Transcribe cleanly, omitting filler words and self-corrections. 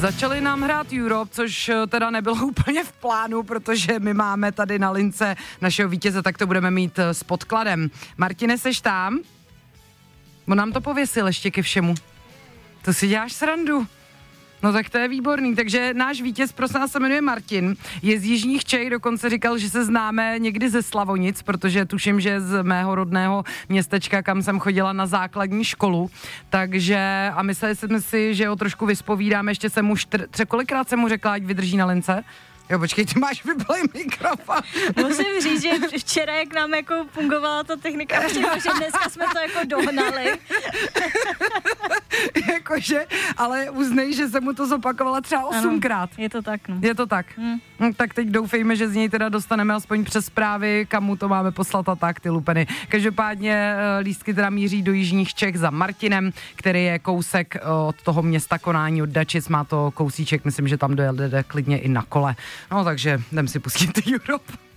Začali nám hrát Europe, což teda nebylo úplně v plánu, protože my máme tady na lince našeho vítěze, tak to budeme mít s podkladem. Martine, seš tam? On nám to pověsil ještě ke všemu. To si děláš srandu. No tak to je výborný, takže náš vítěz prosím nás se jmenuje Martin, je z Jižních Čech, dokonce říkal, že se známe někdy ze Slavonic, protože tuším, že z mého rodného městečka, kam jsem chodila na základní školu, takže a mysleli jsme si, že ho trošku vyspovídáme, ještě jsem mu kolikrát jsem mu řekla, ať vydrží na lince. Jo, počkej, ty máš vyplej mikrofon. Musím říct, že včera, jak nám jako fungovala ta technika, že dneska jsme to jako dohnali. Jakože, ale uznej, že jsem mu to zopakovala třeba 8krát. Je to tak, no. Je to tak. No, tak teď doufejme, že z něj teda dostaneme aspoň přes zprávy, kam mu to máme poslat a tak, ty lupeny. Každopádně lístky teda míří do Jižních Čech za Martinem, který je kousek od toho města Konání, od Dačic, má to kousíček, myslím, že tam dojede klidně i na kole. No takže jdem si pustit Europe.